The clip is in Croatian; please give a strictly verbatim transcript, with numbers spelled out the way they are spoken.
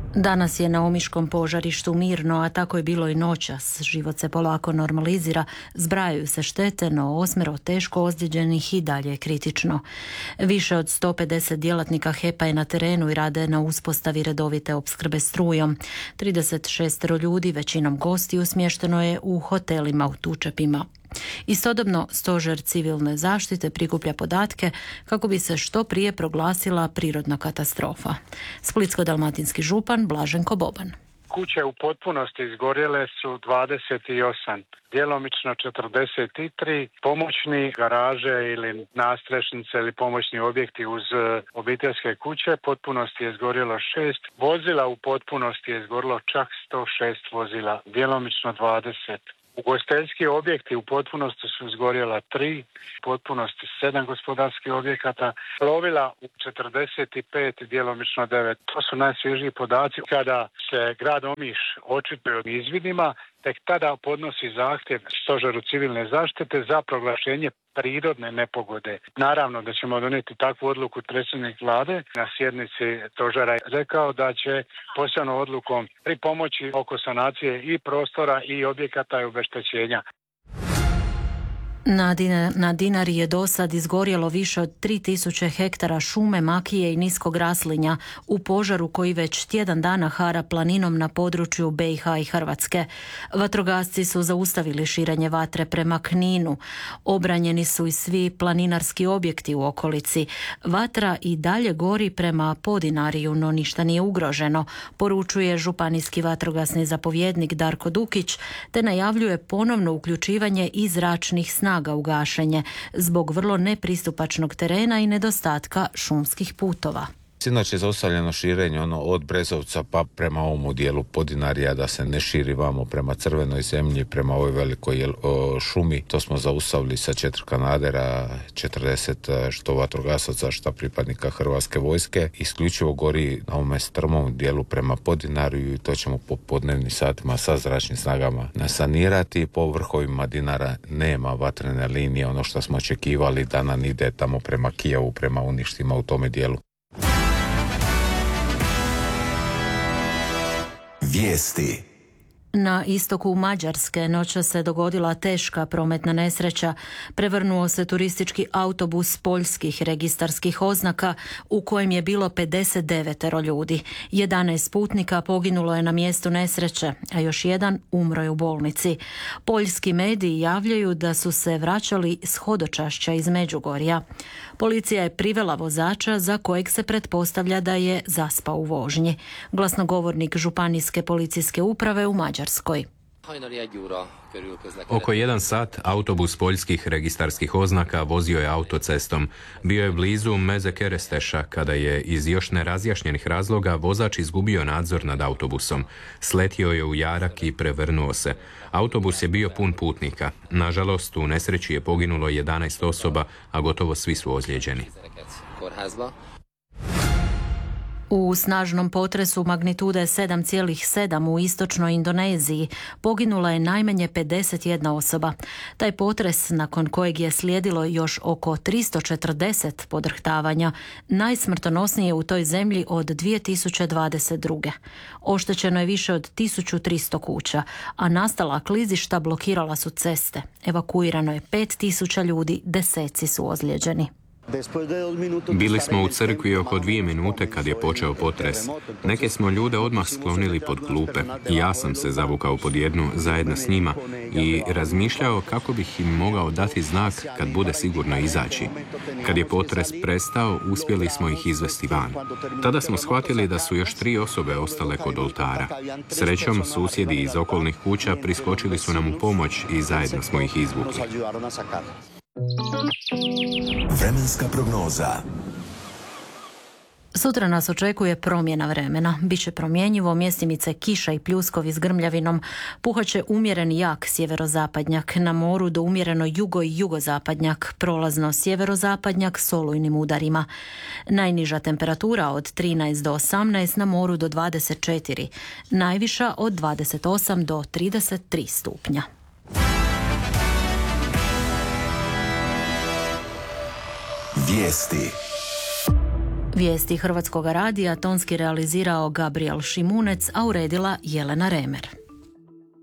Danas je na omiškom požarištu mirno, a tako je bilo i noćas. Život se polako normalizira, zbrajaju se štete, no osmero teško ozlijeđenih i dalje je kritično. Više od sto pedeset djelatnika H E P-a je na terenu i rade na uspostavi redovite opskrbe strujom. trideset šest ljudi, većinom gostiju, smješteno je u hotelima u Tučepima. Istodobno, Stožer civilne zaštite prikuplja podatke kako bi se što prije proglasila prirodna katastrofa. Splitsko-dalmatinski župan Blaženko Boban. Kuće u potpunosti izgorjele su dvadeset osam, djelomično četrdeset tri, pomoćni garaže ili nastrešnice ili pomoćni objekti uz obiteljske kuće, potpunosti je izgorjelo šest, vozila u potpunosti je izgorjelo čak sto šest vozila, djelomično dvadeset. Ugostiteljski objekti u potpunosti su izgorjela tri, u potpunosti sedam gospodarskih objekata, plovila u četrdeset pet, djelomično devet. To su najsvježiji podaci. Kada se grad Omiš očituje o izvidima, tek tada podnosi zahtjev Stožeru civilne zaštite za proglašenje prirodne nepogode. Naravno da ćemo donijeti takvu odluku. Predsjednik vlade na sjednici stožera je rekao da će posebnom odlukom pripomoći oko sanacije i prostora i objekata i obeštećenja. Na, Dina, na Dinari je do sad izgorjelo više od tri tisuće hektara šume, makije i niskog raslinja u požaru koji već tjedan dana hara planinom na području B i H i Hrvatske. Vatrogasci su zaustavili širenje vatre prema Kninu. Obranjeni su i svi planinarski objekti u okolici. Vatra i dalje gori prema Podinariju, no ništa nije ugroženo, poručuje županijski vatrogasni zapovjednik Darko Dukić, te najavljuje ponovno uključivanje i zračnih snaga u gašenje zbog vrlo nepristupačnog terena i nedostatka šumskih putova. Sinoć je zaustavljeno širenje ono od Brezovca pa prema ovom dijelu Podinarija, da se ne širi vamo prema Crvenoj zemlji, prema ovoj velikoj jel, o, šumi. To smo zaustavili sa četiri kanadera, četrdeset što vatrogasaca, što pripadnika Hrvatske vojske. Isključivo gori na ovome strmom dijelu prema Podinariju i to ćemo po podnevnim satima sa zračnim snagama nasanirati. Po vrhovima Dinara nema vatrene linije, ono što smo očekivali da nam ide tamo prema Kijevu, prema uništima u tome dijelu. Vijesti. Na istoku Mađarske noća se dogodila teška prometna nesreća. Prevrnuo se turistički autobus poljskih registarskih oznaka u kojem je bilo pedeset devet ljudi. jedanaest putnika poginulo je na mjestu nesreće, a još jedan umro je u bolnici. Poljski mediji javljaju da su se vraćali s hodočašća iz Međugorja. Policija je privela vozača za kojeg se pretpostavlja da je zaspao u vožnji. Glasnogovornik županijske policijske uprave u Mađarskoj. Oko jedan sat autobus poljskih registarskih oznaka vozio je autocestom. Bio je blizu Meze Keresteša kada je iz još nerazjašnjenih razloga vozač izgubio nadzor nad autobusom. Sletio je u jarak i prevrnuo se. Autobus je bio pun putnika. Nažalost, u nesreći je poginulo jedanaest osoba, a gotovo svi su ozlijeđeni. U snažnom potresu magnitude sedam zarez sedam u istočnoj Indoneziji poginula je najmanje pedeset jedna osoba. Taj potres, nakon kojeg je slijedilo još oko tristo četrdeset podrhtavanja, najsmrtonosnije u toj zemlji od dvije tisuće dvadeset druge. Oštećeno je više od tisuću tristo kuća, a nastala klizišta blokirala su ceste. Evakuirano je pet tisuća ljudi, deseci su ozlijeđeni. Bili smo u crkvi oko dvije minute kad je počeo potres. Neke smo ljude odmah sklonili pod klupe. Ja sam se zavukao pod jednu zajedno s njima i razmišljao kako bih im mogao dati znak kad bude sigurno izaći. Kad je potres prestao, uspjeli smo ih izvesti van. Tada smo shvatili da su još tri osobe ostale kod oltara. Srećom, susjedi iz okolnih kuća priskočili su nam u pomoć i zajedno smo ih izvukli. Vremenska prognoza. Sutra nas očekuje promjena vremena. Biće promjenjivo, mjestimice kiša i pljuskovi s grmljavinom. Puhaće umjeren jak sjeverozapadnjak, na moru do umjereno jugo i jugozapadnjak, prolazno sjeverozapadnjak s olujnim udarima. Najniža temperatura od trinaest do osamnaest, na moru do dvadeset četiri, najviša od dvadeset osam do trideset tri stupnja. Vijesti. Vijesti Hrvatskog radija tonski realizirao Gabriel Šimunec, a uredila Jelena Remer.